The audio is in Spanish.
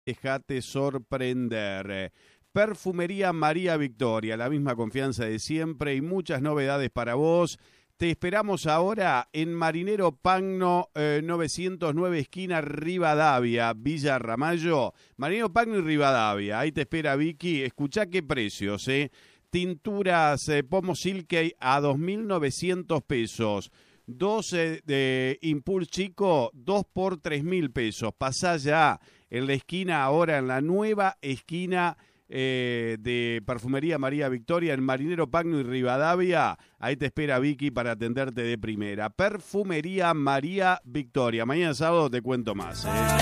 Dejate sorprender. Perfumería María Victoria, la misma confianza de siempre y muchas novedades para vos. Te esperamos ahora en Marinero Pagno 909, esquina Rivadavia, Villa Ramallo. Marinero Pagno y Rivadavia, ahí te espera Vicky. Escuchá qué precios, Tinturas Pomo Silkey a 2.900 pesos. 12 de Impulse Chico, 2 por 3.000 pesos. Pasá ya en la esquina ahora, en la nueva esquina de Perfumería María Victoria, en Marinero Pagno y Rivadavia. Ahí te espera Vicky para atenderte de primera. Perfumería María Victoria. Mañana sábado te cuento más.